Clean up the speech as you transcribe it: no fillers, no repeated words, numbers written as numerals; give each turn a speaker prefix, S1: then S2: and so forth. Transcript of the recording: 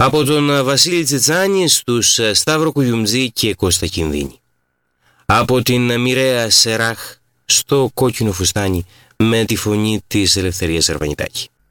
S1: Από τον Βασίλη Τσιτσάνη στους Σταύρο Κουγιουμτζή και Κώστα Κινδύνη. Από την Μοιραία Σεράχ στο Κόκκινο Φουστάνι με τη φωνή της Ελευθερίας Αρβανιτάκη.